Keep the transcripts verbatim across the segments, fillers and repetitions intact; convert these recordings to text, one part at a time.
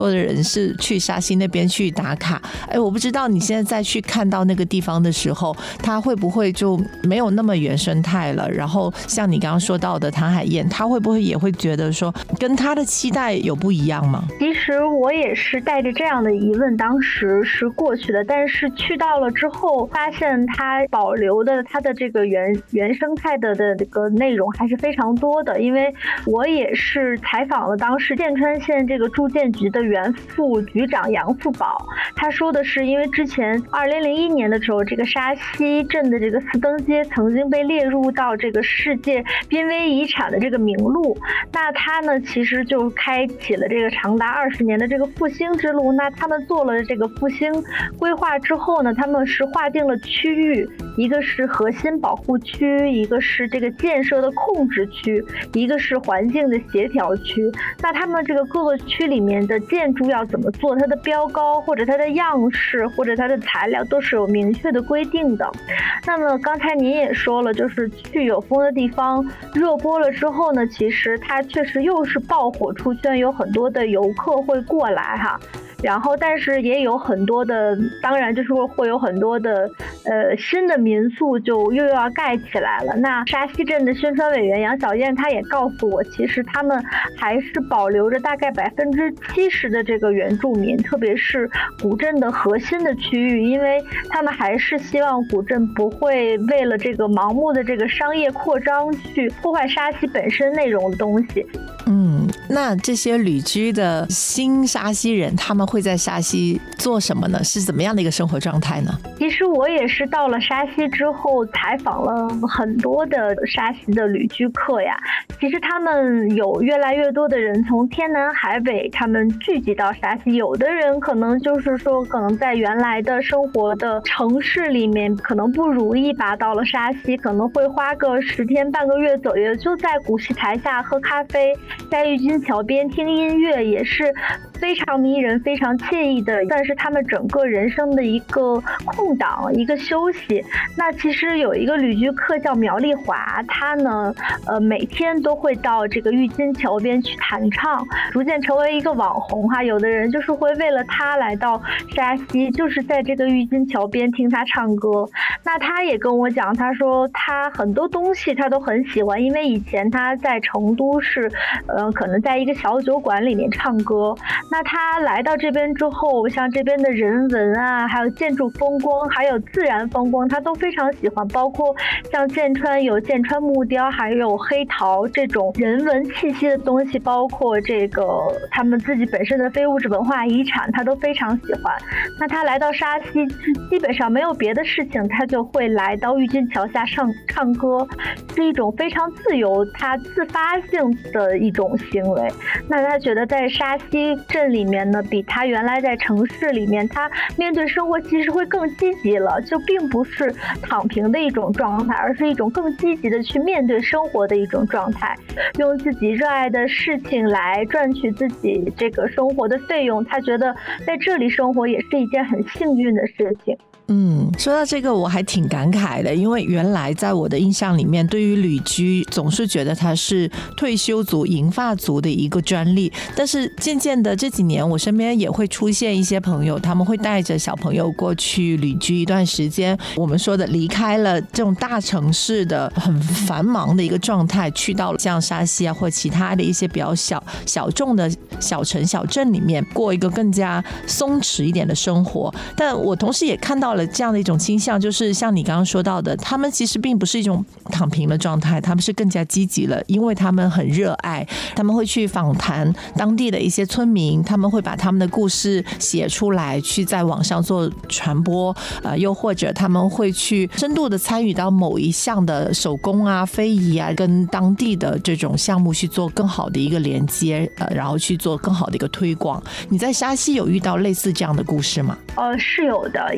多的人是去沙溪那边去打卡。哎，我不知道你现在再去看到那个地方的时候，它会不会就没有那么原生态了？然后像你刚刚说到的唐海燕，他会不会也会觉得说跟他的期待有不一样吗？ 其实我也是带着这样的疑问，当时是过去的，但是去到了之后，发现它保留的它的这个原原生态的的这个内容还是非常多的。因为我也是采访了当时剑川县这个住建局的原副局长杨富宝，他说的是，因为之前二零零一年的时候，这个沙溪镇的这个四灯街曾经被列入到这个世界濒危遗产的这个名录，那他呢其实就开启了这个长达二十年的这个复兴之路。那他们做了这个复兴规划之后呢，他们是划定了区域，一个是核心保护区，一个是这个建设的控制区，一个是环境的协调区。那他们这个各个区里面的建筑要怎么做，它的标高或者它的样式或者它的材料都是有明确的规定的。那么刚才您也说了，就是去有风的地方热播了之后呢，其实它确实又是爆火出圈，有很多的游客会过来哈。然后但是也有很多的，当然就是会有很多的呃新的民宿就又要盖起来了。那沙溪镇的宣传委员杨小燕她也告诉我，其实他们还是保留着大概百分之七十的这个原住民，特别是古镇的核心的区域，因为他们还是希望古镇不会为了这个盲目的这个商业扩张去破坏沙溪本身内容的东西。 嗯，那这些旅居的新沙溪人，他们会在沙溪做什么呢？是怎么样的一个生活状态呢？ 其实我也是到了沙溪之后，采访了很多的沙溪的旅居客呀。其实他们有越来越多的人从天南海北，他们聚集到沙溪。有的人可能就是说，可能在原来的生活的城市里面可能不如意吧，到了沙溪可能会花个十天半个月左右，就在古戏台下喝咖啡，在玉金桥边听音乐，也是非常迷人非常惬意的，但是他们整个人生的一个空档，一个休息。那其实有一个旅居客叫苗丽华，他呢呃每天都会到这个玉金桥边去弹唱，逐渐成为一个网红哈。有的人就是会为了他来到沙溪，就是在这个玉金桥边听他唱歌。那他也跟我讲，他说他很多东西他都很喜欢，因为以前他在成都是呃可能在一个小酒馆里面唱歌，那他来到这边之后，像这边的人文啊，还有建筑风光，还有自然风光，他都非常喜欢。包括像剑川有剑川木雕，还有黑陶这种人文气息的东西，包括这个他们自己本身的非物质文化遗产，他都非常喜欢。那他来到沙溪，基本上没有别的事情，他就会来到玉金桥下唱唱歌，是一种非常自由、他自发性的一种行为。那他觉得在沙溪镇里面呢，比他原来在城市里面，他面对生活其实会更积极了，就并不是躺平的一种状态，而是一种更积极的去面对生活的一种状态，用自己热爱的事情来赚取自己这个生活的费用。他觉得在这里生活也是一件很幸运的事情。 嗯，说到这个我还挺感慨的，因为原来在我的印象里面，对于旅居总是觉得它是退休族银发族的一个专利，但是渐渐的这几年我身边也会出现一些朋友，他们会带着小朋友过去旅居一段时间，我们说的离开了这种大城市的很繁忙的一个状态，去到像沙溪啊或其他的一些比较小小众的小城小镇里面，过一个更加松弛一点的生活。但我同时也看到了这样的一种倾向，就是像你刚刚说到的，他们其实并不是一种躺平的状态，他们是更加积极了，因为他们很热爱，他们会去访谈当地的一些村民，他们会把他们的故事写出来，去在网上做传播，呃，又或者他们会去深度的参与到某一项的手工啊、非遗啊，跟当地的这种项目去做更好的一个连接，呃，然后去做更好的一个推广。你在沙溪有遇到类似这样的故事吗？ 呃，是有的，因为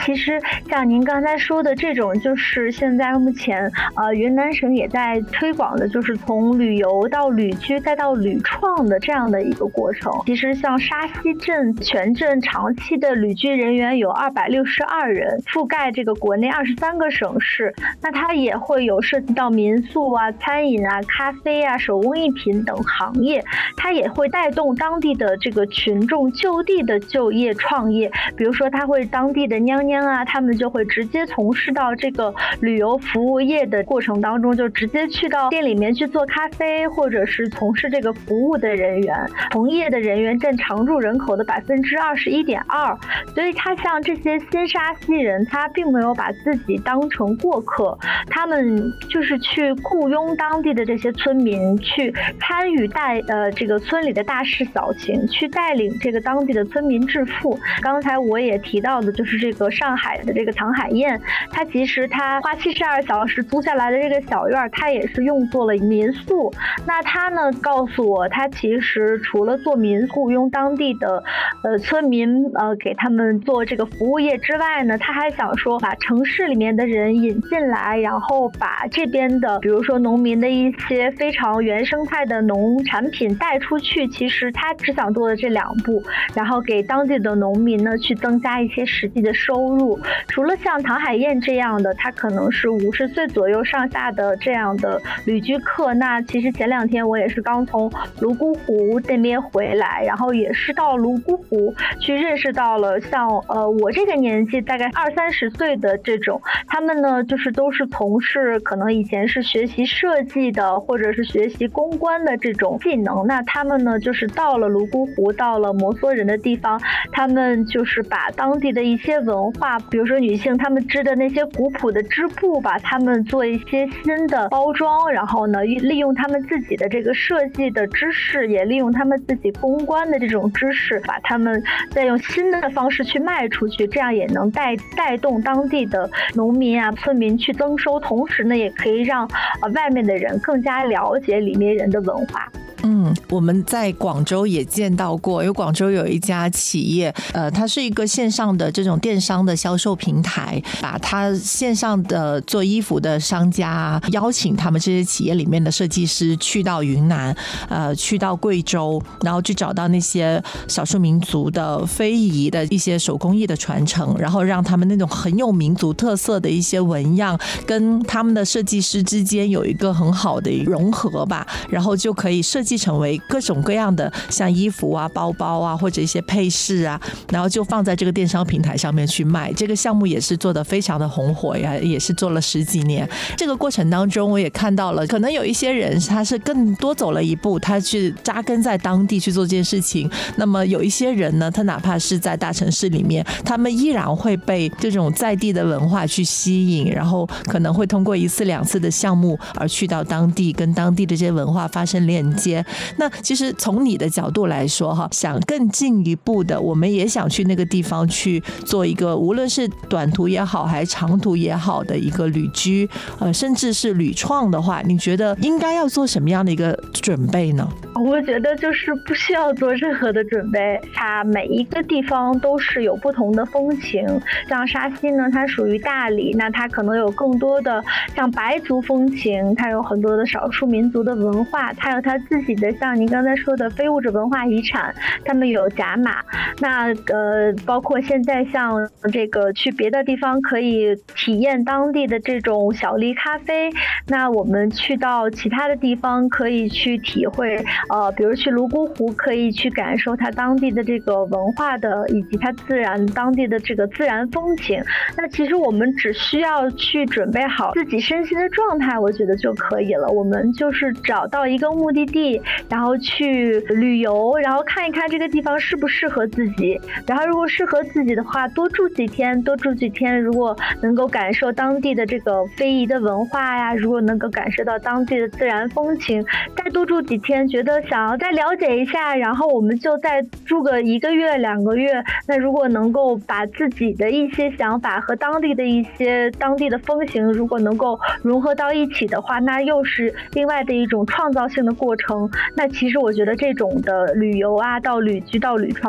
其实像您刚才说的这种，就是现在目前呃云南省也在推广的，就是从旅游到旅居再到旅创的这样的一个过程。其实像沙溪镇全镇长期的旅居人员有二百六十二人，覆盖这个国内二十三个省市。那它也会有涉及到民宿啊、餐饮啊、咖啡啊、手工艺品等行业，它也会带动当地的这个群众就地的就业创业。比如说，它会当地的娘娘啊，他们就会直接从事到这个旅游服务业的过程当中，就直接去到店里面去做咖啡，或者是从事这个服务的人员，从业的人员占常住人口的百分之二十一点二。所以，他像这些新沙溪人，他并没有把自己当成过客，他们就是去雇佣当地的这些村民，去参与带呃这个村里的大事小情，去带领这个当地的村民致富。刚才我也提到的，就是这个上海的这个唐海宴，它其实它花七十二小时租下来的这个小院，它也是用作了民宿。那他呢告诉我，他其实除了做民宿，用当地的呃村民呃给他们做这个服务业之外呢，他还想说把城市里面的人引进来，然后把这边的比如说农民的一些非常原生态的农产品带出去。其实他只想做的这两步，然后给当地的农民呢去增加一些实际的收入。除了像唐海燕这样的，他可能是五十岁左右上下的这样的旅居客，那其实前两天我也是刚从泸沽湖那边回来，然后也是到泸沽湖去认识到了像呃我这个年纪大概二三十岁的这种，他们呢就是都是从事可能以前是学习设计的，或者是学习公关的这种技能。那他们呢就是到了泸沽湖，到了摩梭人的地方，他们就是把当地的一些文化，比如说女性她们织的那些古朴的织布，把他们做一些新的包装，然后呢利用他们自己的这个设计的知识，也利用他们自己公关的这种知识，把他们再用新的方式去卖出去，这样也能带带动当地的农民啊村民去增收，同时呢也可以让呃外面的人更加了解里面人的文化。 嗯，我们在广州也见到过，因为广州有一家企业，呃，它是一个线上的这种电商的销售平台，把它线上的做衣服的商家邀请他们这些企业里面的设计师去到云南，呃，去到贵州，然后去找到那些少数民族的非遗的一些手工艺的传承，然后让他们那种很有民族特色的一些纹样跟他们的设计师之间有一个很好的融合吧，然后就可以设计成为各种各样的像衣服啊、包包啊，或者一些配饰啊，然后就放在这个电商平台上面去卖。这个项目也是做得非常的红火呀，也是做了十几年。这个过程当中，我也看到了，可能有一些人他是更多走了一步，他去扎根在当地去做这件事情。那么有一些人呢，他哪怕是在大城市里面，他们依然会被这种在地的文化去吸引，然后可能会通过一次两次的项目而去到当地，跟当地的这些文化发生连接。那其实从你的角度来说哈，想更进一步的，我们也想去那个地方去做一个无论是短途也好还是长途也好的一个旅居，呃，甚至是旅创的话，你觉得应该要做什么样的一个准备呢？ 我觉得就是不需要做任何的准备，它每一个地方都是有不同的风情。像沙溪呢，它属于大理，那它可能有更多的像白族风情，它有很多的少数民族的文化，它有它自己的像您刚才说的非物质文化遗产，他们有甲马。那呃，包括现在像这个去别的地方可以体验当地的这种小粒咖啡，那我们去到其他的地方可以去体会。呃，比如去泸沽湖，可以去感受它当地的这个文化的，以及它自然当地的这个自然风情。那其实我们只需要去准备好自己身心的状态，我觉得就可以了。我们就是找到一个目的地，然后去旅游，然后看一看这个地方适不适合自己。然后如果适合自己的话，多住几天，多住几天。如果能够感受当地的这个非遗的文化呀，如果能够感受到当地的自然风情，再多住几天，觉得想要再了解一下，然后我们就再住个一个月两个月。那如果能够把自己的一些想法和当地的一些当地的风行如果能够融合到一起的话，那又是另外的一种创造性的过程。那其实我觉得这种的旅游啊，到旅居到旅创都是一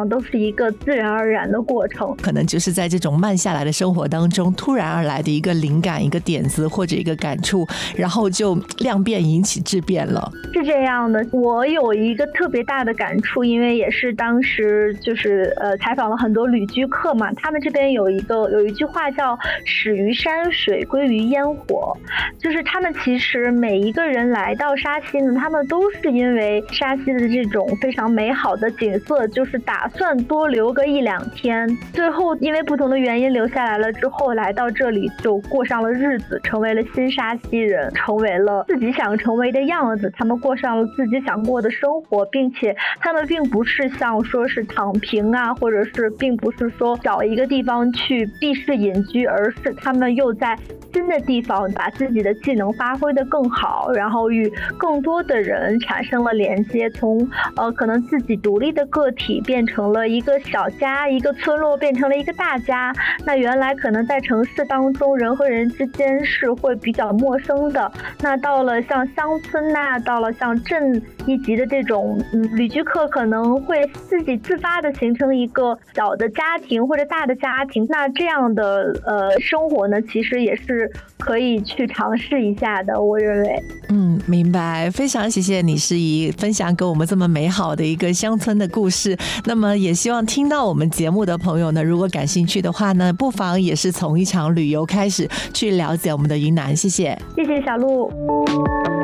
一个自然而然的过程， 可能就是在这种慢下来的生活当中突然而来的一个灵感、一个点子或者一个感触，然后就量变引起质变了。 是这样的，我有一个特别大的感触，因为也是当时就是呃采访了很多旅居客嘛，他们这边有一个有一句话叫始于山水归于烟火，就是他们其实每一个人来到沙溪呢，他们都是因为沙溪的这种非常美好的景色，就是打算多留个一两天，最后因为不同的原因留下来了之后，来到这里就过上了日子，成为了新沙溪人，成为了自己想成为的样子，他们过上了自己想过的生活，并且他们并不是像说是躺平啊，或者是并不是说找一个地方去避世隐居，而是他们又在新的地方把自己的技能发挥得更好，然后与更多的人产生了连接，从呃可能自己独立的个体变成了一个小家，一个村落变成了一个大家。那原来可能在城市当中人和人之间是会比较陌生的，那到了像乡村呐、啊，到了像镇一级的这种嗯旅居客，可能会自己自发的形成一个小的家庭或者大的家庭，那这样的呃生活呢，其实也是可以去尝试一下的，我认为。 嗯，明白，非常谢谢你诗怡分享给我们这么美好的一个乡村的故事。那么也希望听到我们节目的朋友呢，如果感兴趣的话呢，不妨也是从一场旅游开始去了解我们的云南。谢谢， 谢谢小鹿。